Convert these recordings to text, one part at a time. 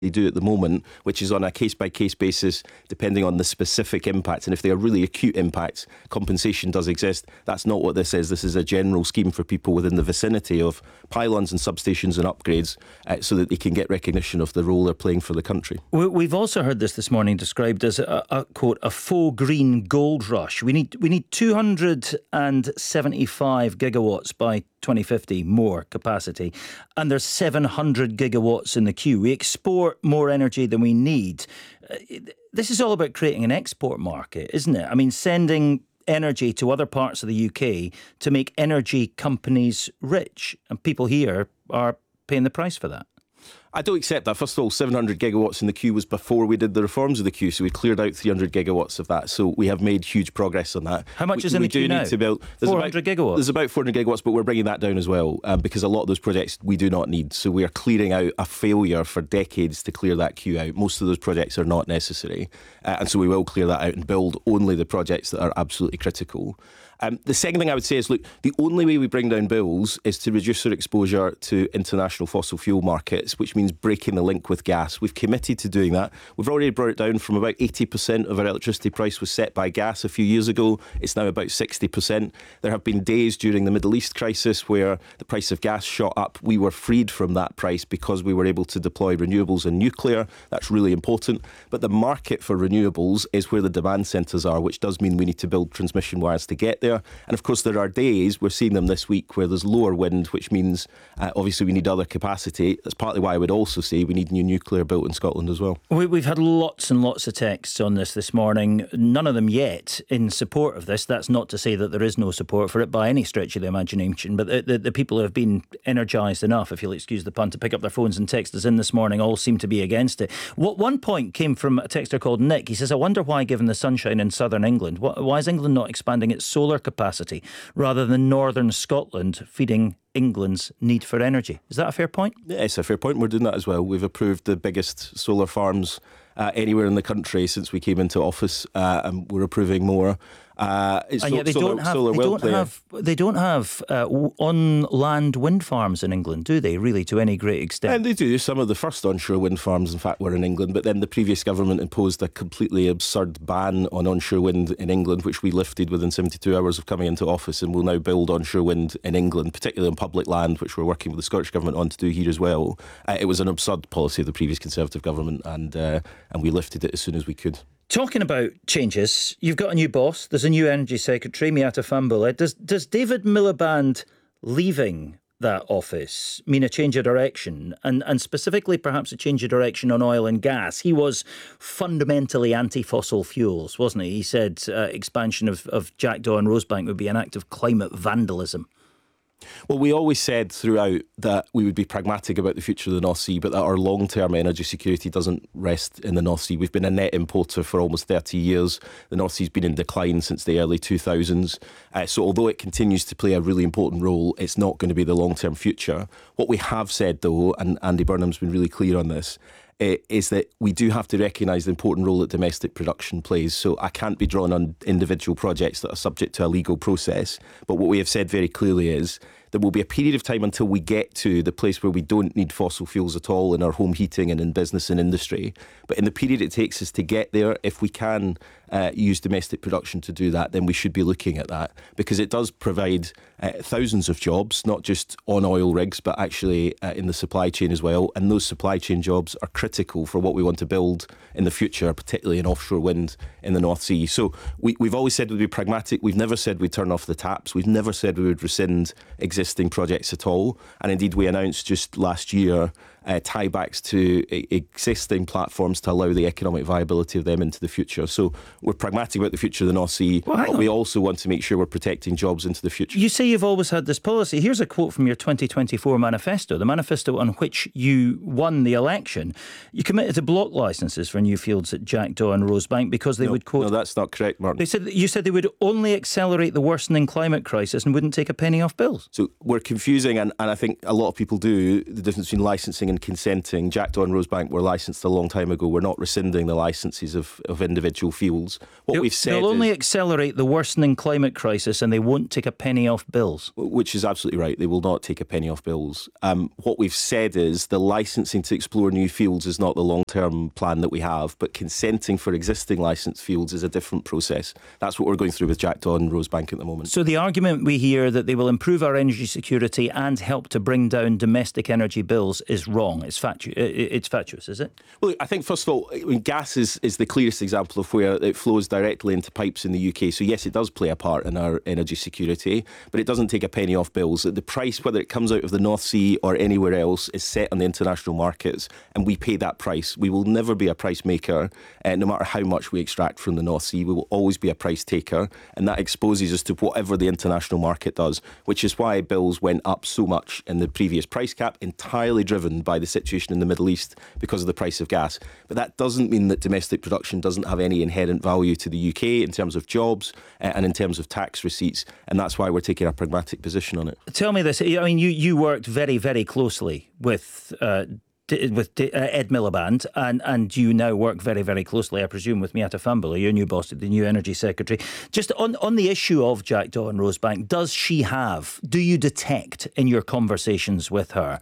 they do at the moment, which is on a case-by-case basis, depending on the specific impact. And if they are really acute impacts, compensation does exist. That's not what this is. This is a general scheme for people within the vicinity of pylons and substations and upgrades so that they can get recognition of the role they're playing for the country. We've also heard this morning described as a quote, a faux green gold rush. We need 275 gigawatts by 2050 more capacity, and there's 700 gigawatts in the queue. We export more energy than we need. This is all about creating an export market, isn't it? I mean, sending energy to other parts of the UK to make energy companies rich, and people here are paying the price for that. I don't accept that. First of all, 700 gigawatts in the queue was before we did the reforms of the queue, so we cleared out 300 gigawatts of that. So we have made huge progress on that. How much is in the queue now? Need to build, 400 gigawatts? There's about 400 gigawatts, but we're bringing that down as well because a lot of those projects we do not need. So we are clearing out a failure for decades to clear that queue out. Most of those projects are not necessary. And so we will clear that out and build only the projects that are absolutely critical. The second thing I would say is, look, the only way we bring down bills is to reduce our exposure to international fossil fuel markets, which means breaking the link with gas. We've committed to doing that. We've already brought it down from about 80% of our electricity price was set by gas a few years ago. It's now about 60%. There have been days during the Middle East crisis where the price of gas shot up. We were freed from that price because we were able to deploy renewables and nuclear. That's really important. But the market for renewables is where the demand centres are, which does mean we need to build transmission wires to get there. And of course, there are days, we're seeing them this week, where there's lower wind, which means obviously we need other capacity. That's partly why I would also say we need new nuclear built in Scotland as well. We've had lots and lots of texts on this morning, none of them yet in support of this. That's not to say that there is no support for it by any stretch of the imagination, but the people who have been energised enough, if you'll excuse the pun, to pick up their phones and text us in this morning all seem to be against it. One point came from a texter called Nick. He says, I wonder why, given the sunshine in southern England, why is England not expanding its solar capacity rather than northern Scotland feeding England's need for energy? Is that a fair point? Yeah, it's a fair point. We're doing that as well. We've approved the biggest solar farms anywhere in the country since we came into office, and we're approving more. And yet they don't have on-land wind farms in England, do they, really, to any great extent? And they do. Some of the first onshore wind farms, in fact, were in England, but then the previous government imposed a completely absurd ban on onshore wind in England, which we lifted within 72 hours of coming into office, and we'll now build onshore wind in England, particularly on public land, which we're working with the Scottish Government on to do here as well. It was an absurd policy of the previous Conservative government, and we lifted it as soon as we could. Talking about changes, you've got a new boss. There's a new Energy Secretary, Miatta Fahnbulleh. Does David Miliband leaving that office mean a change of direction? And specifically perhaps a change of direction on oil and gas? He was fundamentally anti-fossil fuels, wasn't he? He said expansion of Jackdaw and Rosebank would be an act of climate vandalism. Well, we always said throughout that we would be pragmatic about the future of the North Sea, but that our long-term energy security doesn't rest in the North Sea. We've been a net importer for almost 30 years. The North Sea's been in decline since the early 2000s. So although it continues to play a really important role, it's not going to be the long-term future. What we have said, though, and Andy Burnham's been really clear on this, is that we do have to recognise the important role that domestic production plays. So I can't be drawn on individual projects that are subject to a legal process. But what we have said very clearly is there will be a period of time until we get to the place where we don't need fossil fuels at all in our home heating and in business and industry. But in the period it takes us to get there, if we can use domestic production to do that, then we should be looking at that, because it does provide thousands of jobs, not just on oil rigs, but actually in the supply chain as well. And those supply chain jobs are critical for what we want to build in the future, particularly in offshore wind in the North Sea. So we've always said we'd be pragmatic. We've never said we'd turn off the taps. We've never said we would rescind existing projects at all. And indeed, we announced just last year tiebacks to existing platforms to allow the economic viability of them into the future. So we're pragmatic about the future of the North Sea, but we also want to make sure we're protecting jobs into the future. You say you've always had this policy. Here's a quote from your 2024 manifesto, the manifesto on which you won the election. You committed to block licences for new fields at Jackdaw and Rosebank because they would, quote... No, that's not correct, Martin. You said they would only accelerate the worsening climate crisis and wouldn't take a penny off bills. So we're confusing, and I think a lot of people do, the difference between licensing and consenting. Jackdaw and Rosebank were licensed a long time ago. We're not rescinding the licenses of individual fields. What we've said they'll only accelerate the worsening climate crisis, and they won't take a penny off bills. Which is absolutely right. They will not take a penny off bills. What we've said is the licensing to explore new fields is not the long-term plan that we have, but consenting for existing licensed fields is a different process. That's what we're going through with Jackdaw and Rosebank at the moment. So the argument we hear that they will improve our energy security and help to bring down domestic energy bills is wrong. It's fatuous, is it? Well, I think, first of all, gas is the clearest example of where it flows directly into pipes in the UK. So, yes, it does play a part in our energy security, but it doesn't take a penny off bills. The price, whether it comes out of the North Sea or anywhere else, is set on the international markets, and we pay that price. We will never be a price maker, no matter how much we extract from the North Sea. We will always be a price taker, and that exposes us to whatever the international market does, which is why bills went up so much in the previous price cap, entirely driven by the situation in the Middle East because of the price of gas. But that doesn't mean that domestic production doesn't have any inherent value to the UK in terms of jobs and in terms of tax receipts, and that's why we're taking a pragmatic position on it. Tell me this. I mean, you worked very, very closely with Ed Miliband, and you now work very, very closely, I presume, with Miatta Fahnbulleh, your new boss, the new Energy Secretary. Just on the issue of Jackdaw and Rosebank, do you detect in your conversations with her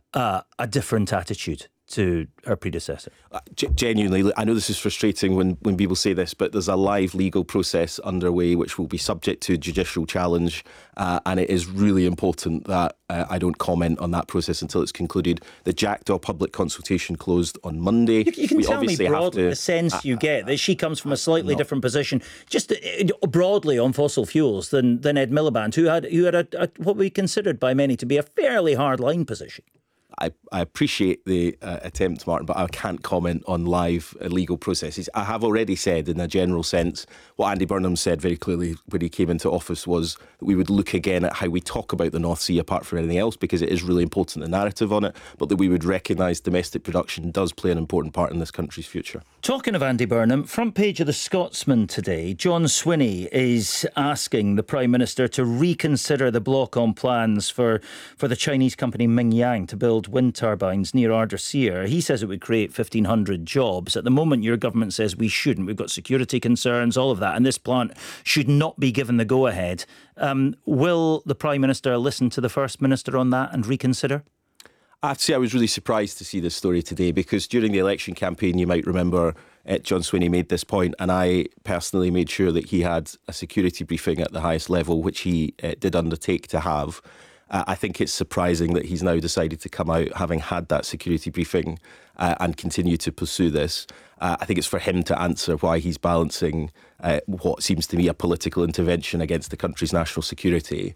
a different attitude to her predecessor? Genuinely, I know this is frustrating when people say this, but there's a live legal process underway which will be subject to judicial challenge, and it is really important that I don't comment on that process until it's concluded. The Jackdaw public consultation closed on Monday. You can tell me broadly the sense you get that she comes from a slightly different position, just broadly on fossil fuels than Ed Miliband, who had what we considered by many to be a fairly hard-line position. I appreciate the attempt, Martin, but I can't comment on live legal processes. I have already said, in a general sense, what Andy Burnham said very clearly when he came into office was that we would look again at how we talk about the North Sea apart from anything else, because it is really important, the narrative on it, but that we would recognise domestic production does play an important part in this country's future. Talking of Andy Burnham, front page of the Scotsman today, John Swinney is asking the Prime Minister to reconsider the block-on plans for the Chinese company Mingyang to build wind turbines near Ardersier. He says it would create 1,500 jobs. At the moment, your government says we shouldn't. We've got security concerns, all of that, and this plant should not be given the go-ahead. Will the Prime Minister listen to the First Minister on that and reconsider? I have to say I was really surprised to see this story today, because during the election campaign, you might remember, John Swinney made this point, and I personally made sure that he had a security briefing at the highest level, which he did undertake to have. I think it's surprising that he's now decided to come out having had that security briefing and continue to pursue this. I think it's for him to answer why he's balancing what seems to me a political intervention against the country's national security.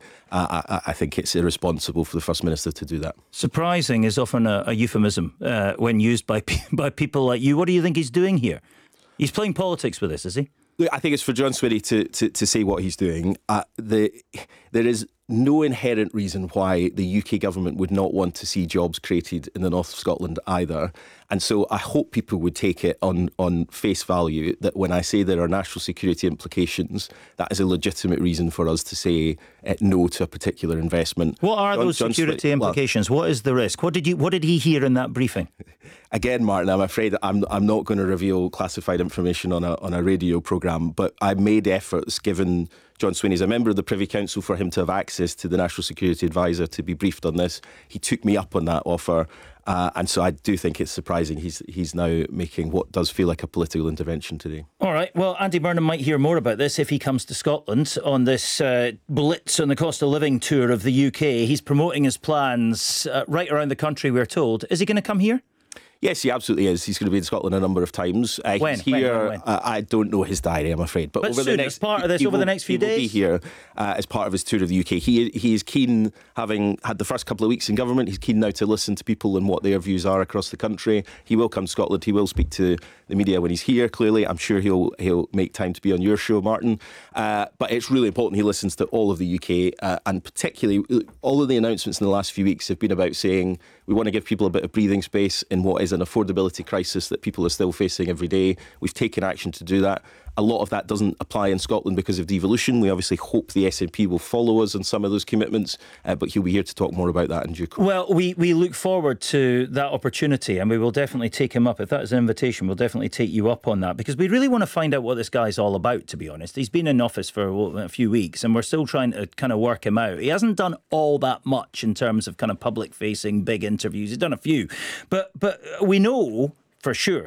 I think it's irresponsible for the First Minister to do that. Surprising is often a euphemism when used by people like you. What do you think he's doing here? He's playing politics with this, is he? Look, I think it's for John Swinney to say what he's doing. There is no inherent reason why the UK government would not want to see jobs created in the north of Scotland either. And so I hope people would take it on face value that when I say there are national security implications, that is a legitimate reason for us to say no to a particular investment. What are those security implications? What is the risk? What did he hear in that briefing? Again, Martin, I'm afraid I'm not going to reveal classified information on a radio programme, but I made efforts, given John Swinney is a member of the Privy Council, for him to have access to the National Security Advisor to be briefed on this. He took me up on that offer. And so I do think it's surprising he's now making what does feel like a political intervention today. All right. Well, Andy Burnham might hear more about this if he comes to Scotland on this blitz on the cost of living tour of the UK. He's promoting his plans right around the country, we're told. Is he going to come here? Yes, he absolutely is. He's going to be in Scotland a number of times. When? He's here. When? I don't know his diary, I'm afraid. But over soon, the next, as part of this, over the next few days? He will be here as part of his tour of the UK. He is keen, having had the first couple of weeks in government, he's keen now to listen to people and what their views are across the country. He will come to Scotland. He will speak to the media when he's here, clearly. I'm sure he'll make time to be on your show, Martin. But it's really important he listens to all of the UK, and particularly all of the announcements in the last few weeks have been about saying we want to give people a bit of breathing space in what is an affordability crisis that people are still facing every day. We've taken action to do that. A lot of that doesn't apply in Scotland because of devolution. We obviously hope the SNP will follow us on some of those commitments, but he'll be here to talk more about that in due course. Well, we look forward to that opportunity, and we will definitely take him up. If that is an invitation, we'll definitely take you up on that, because we really want to find out what this guy's all about, to be honest. He's been in office for a few weeks, and we're still trying to kind of work him out. He hasn't done all that much in terms of kind of public-facing big interviews. He's done a few. But we know for sure